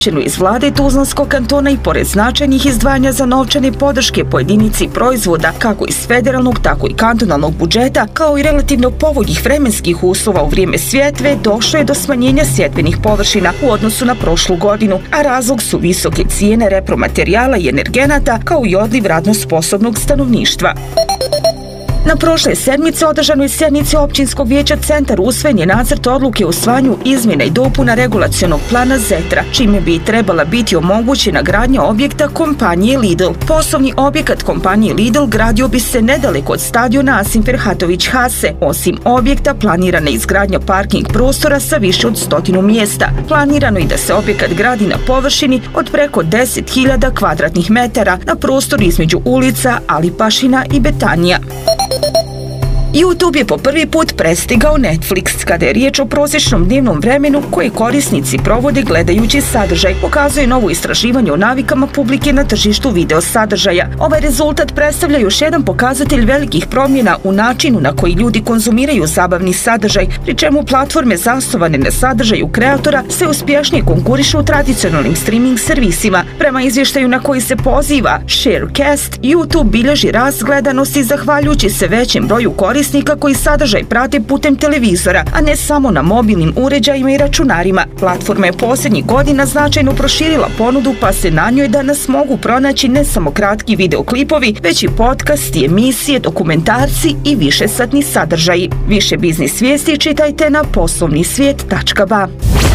Iz vlade Tuzlanskog kantona i pored značajnih izdvajanja za novčane podrške po jedinici proizvoda, kako iz federalnog, tako i kantonalnog budžeta, kao i relativno povoljnih vremenskih uslova u vrijeme sjetve, došlo je do smanjenja sjetvenih površina u odnosu na prošlu godinu, a razlog su visoke cijene repromaterijala i energenata, kao i odliv radno sposobnog stanovništva. Na prošle sedmice održanoj sjednici općinskog vijeća Centar usvojen je nacrt odluke o usvajanju izmjena i dopuna regulacionog plana Zetra, čime bi trebala biti omogućena gradnja objekta kompanije Lidl. Poslovni objekat kompanije Lidl gradio bi se nedaleko od stadiona Asim Ferhatović Hase. Osim objekta, planirana je izgradnja parking prostora sa više od 100 mjesta. Planirano je da se objekat gradi na površini od preko 10.000 kvadratnih metara na prostoru između ulica Alipašina i Betanija. YouTube je po prvi put prestigao Netflix kada je riječ o prosječnom dnevnom vremenu koje korisnici provode gledajući sadržaj, pokazuje novo istraživanje o navikama publike na tržištu video sadržaja. Ovaj rezultat predstavlja još jedan pokazatelj velikih promjena u načinu na koji ljudi konzumiraju zabavni sadržaj, pri čemu platforme zasnovane na sadržaju kreatora sve uspješnije konkurišu u tradicionalnim streaming servisima. Prema izvještaju na koji se poziva Sharecast, YouTube bilježi rast gledanosti zahvaljujući se većem broju korisnika koji sadržaj prate putem televizora, a ne samo na mobilnim uređajima i računarima. Platforma je posljednjih godina značajno proširila ponudu, pa se na njoj danas mogu pronaći ne samo kratki videoklipovi, već i podcasti, emisije, dokumentarci i višesatni sadržaji. Više biznis vijesti čitajte na poslovnisvijet.ba.